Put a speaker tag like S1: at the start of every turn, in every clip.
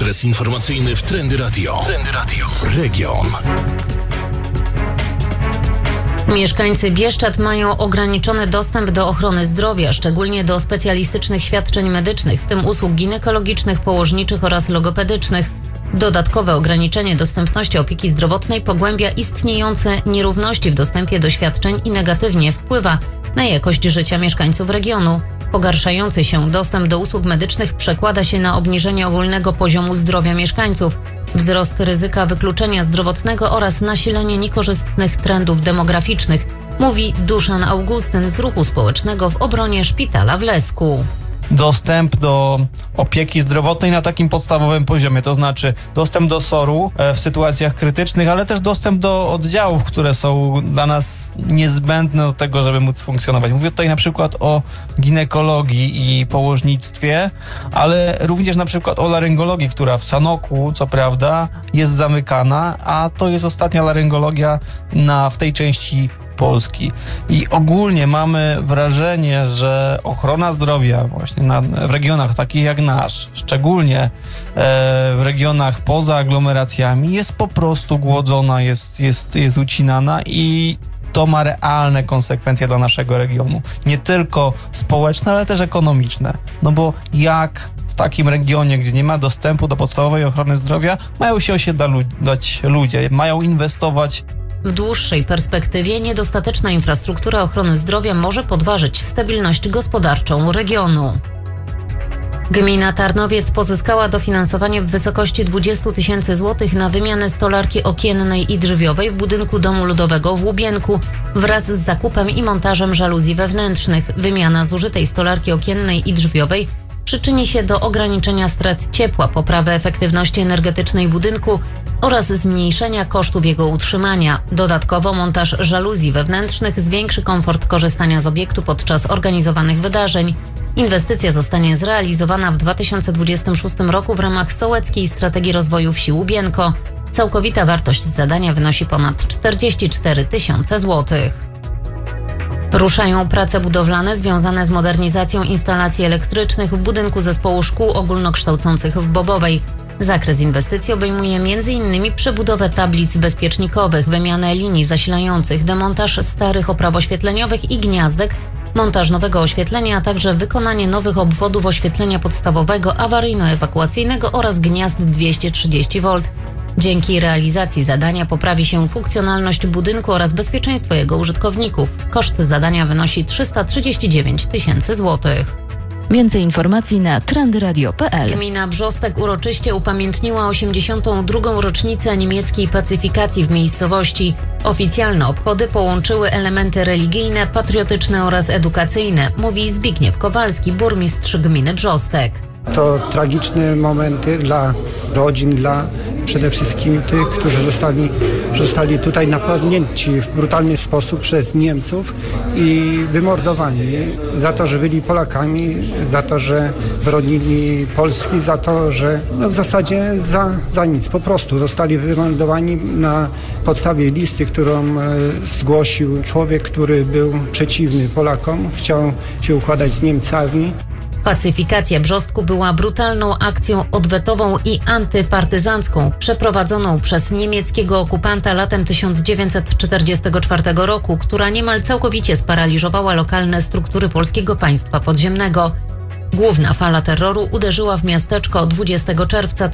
S1: Adres informacyjny w Trendy Radio. Trendy Radio. Region.
S2: Mieszkańcy Bieszczad mają ograniczony dostęp do ochrony zdrowia, szczególnie do specjalistycznych świadczeń medycznych, w tym usług ginekologicznych, położniczych oraz logopedycznych. Dodatkowe ograniczenie dostępności opieki zdrowotnej pogłębia istniejące nierówności w dostępie do świadczeń i negatywnie wpływa na jakość życia mieszkańców regionu. Pogarszający się dostęp do usług medycznych przekłada się na obniżenie ogólnego poziomu zdrowia mieszkańców, wzrost ryzyka wykluczenia zdrowotnego oraz nasilenie niekorzystnych trendów demograficznych, mówi Duszan Augustyn z Ruchu Społecznego w obronie szpitala w Lesku.
S3: Dostęp do opieki zdrowotnej na takim podstawowym poziomie, to znaczy dostęp do SOR-u w sytuacjach krytycznych, ale też dostęp do oddziałów, które są dla nas niezbędne do tego, żeby móc funkcjonować. Mówię tutaj na przykład o ginekologii i położnictwie, ale również na przykład o laryngologii, która w Sanoku, co prawda, jest zamykana, a to jest ostatnia laryngologia w tej części Polski. I ogólnie mamy wrażenie, że ochrona zdrowia właśnie w regionach takich jak nasz, szczególnie w regionach poza aglomeracjami, jest po prostu głodzona, jest ucinana i to ma realne konsekwencje dla naszego regionu. Nie tylko społeczne, ale też ekonomiczne. No bo jak w takim regionie, gdzie nie ma dostępu do podstawowej ochrony zdrowia, mają się osiedlać ludzie, mają inwestować.
S2: W dłuższej perspektywie niedostateczna infrastruktura ochrony zdrowia może podważyć stabilność gospodarczą regionu. Gmina Tarnowiec pozyskała dofinansowanie w wysokości 20 000 złotych na wymianę stolarki okiennej i drzwiowej w budynku Domu Ludowego w Łubienku wraz z zakupem i montażem żaluzji wewnętrznych. Wymiana zużytej stolarki okiennej i drzwiowej przyczyni się do ograniczenia strat ciepła, poprawy efektywności energetycznej budynku oraz zmniejszenia kosztów jego utrzymania. Dodatkowo montaż żaluzji wewnętrznych zwiększy komfort korzystania z obiektu podczas organizowanych wydarzeń. Inwestycja zostanie zrealizowana w 2026 roku w ramach Sołeckiej Strategii Rozwoju Wsi Łubienko. Całkowita wartość zadania wynosi ponad 44 000 złotych. Ruszają prace budowlane związane z modernizacją instalacji elektrycznych w budynku Zespołu Szkół Ogólnokształcących w Bobowej. Zakres inwestycji obejmuje m.in. przebudowę tablic bezpiecznikowych, wymianę linii zasilających, demontaż starych opraw oświetleniowych i gniazdek, montaż nowego oświetlenia, a także wykonanie nowych obwodów oświetlenia podstawowego, awaryjno-ewakuacyjnego oraz gniazd 230 V. Dzięki realizacji zadania poprawi się funkcjonalność budynku oraz bezpieczeństwo jego użytkowników. Koszt zadania wynosi 339 000 złotych.
S4: Więcej informacji na trendyradio.pl.
S2: Gmina Brzostek uroczyście upamiętniła 82. rocznicę niemieckiej pacyfikacji w miejscowości. Oficjalne obchody połączyły elementy religijne, patriotyczne oraz edukacyjne, mówi Zbigniew Kowalski, burmistrz gminy Brzostek.
S5: To tragiczne momenty dla rodzin, dla przede wszystkim tych, którzy zostali tutaj napadnięci w brutalny sposób przez Niemców i wymordowani za to, że byli Polakami, za to, że bronili Polski, za to, że w zasadzie za nic. Po prostu zostali wymordowani na podstawie listy, którą zgłosił człowiek, który był przeciwny Polakom, chciał się układać z Niemcami.
S2: Pacyfikacja Brzostku była brutalną akcją odwetową i antypartyzancką, przeprowadzoną przez niemieckiego okupanta latem 1944 roku, która niemal całkowicie sparaliżowała lokalne struktury polskiego państwa podziemnego. Główna fala terroru uderzyła w miasteczko 20 czerwca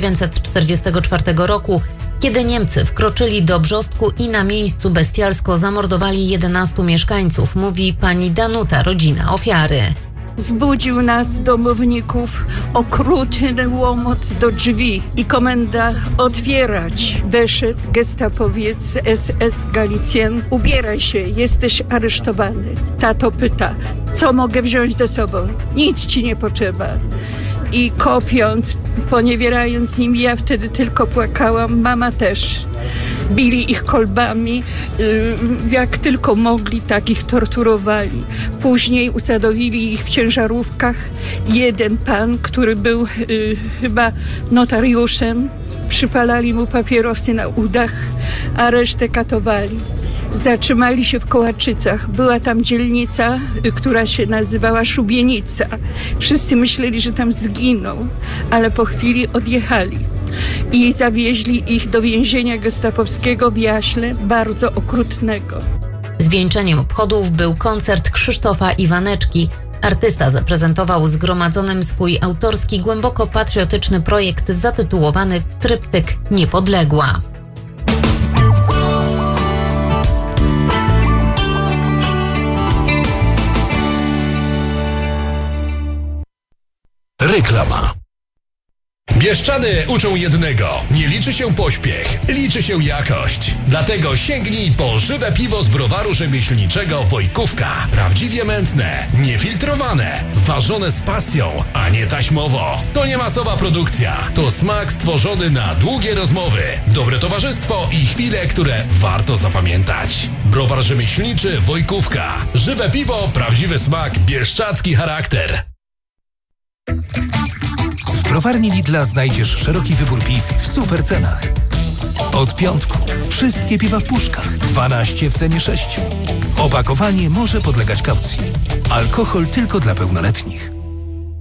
S2: 1944 roku, kiedy Niemcy wkroczyli do Brzostku i na miejscu bestialsko zamordowali 11 mieszkańców, mówi pani Danuta, rodzina ofiary.
S6: Zbudził nas, domowników, okrutny łomot do drzwi i komenda otwierać. Weszedł gestapowiec SS Galicjan. Ubieraj się, jesteś aresztowany. Tato pyta, co mogę wziąć ze sobą? Nic ci nie potrzeba. I kopiąc, poniewierając nim, ja wtedy tylko płakałam, mama też. Bili ich kolbami, jak tylko mogli, tak ich torturowali. Później usadowili ich w ciężarówkach. Jeden pan, który był chyba notariuszem, przypalali mu papierosy na udach, a resztę katowali. Zatrzymali się w Kołaczycach. Była tam dzielnica, która się nazywała Szubienica. Wszyscy myśleli, że tam zginął, ale po chwili odjechali. I zawieźli ich do więzienia gestapowskiego w Jaśle, bardzo okrutnego.
S2: Zwieńczeniem obchodów był koncert Krzysztofa Iwaneczki. Artysta zaprezentował zgromadzonym swój autorski, głęboko patriotyczny projekt zatytułowany Tryptyk Niepodległa.
S1: Reklama. Bieszczady uczą jednego. Nie liczy się pośpiech, liczy się jakość. Dlatego sięgnij po żywe piwo z browaru rzemieślniczego Wojkówka. Prawdziwie mętne, niefiltrowane, ważone z pasją, a nie taśmowo. To nie masowa produkcja. To smak stworzony na długie rozmowy, dobre towarzystwo i chwile, które warto zapamiętać. Browar rzemieślniczy Wojkówka. Żywe piwo, prawdziwy smak, bieszczadzki charakter.
S7: W browarni Lidla znajdziesz szeroki wybór piw w super cenach. Od piątku wszystkie piwa w puszkach, 12 w cenie 6. Opakowanie może podlegać kaucji. Alkohol tylko dla pełnoletnich.